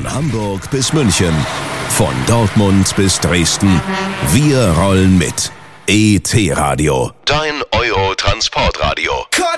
Von Hamburg bis München, von Dortmund bis Dresden. Wir rollen mit. ET Radio, dein Euro-Transportradio.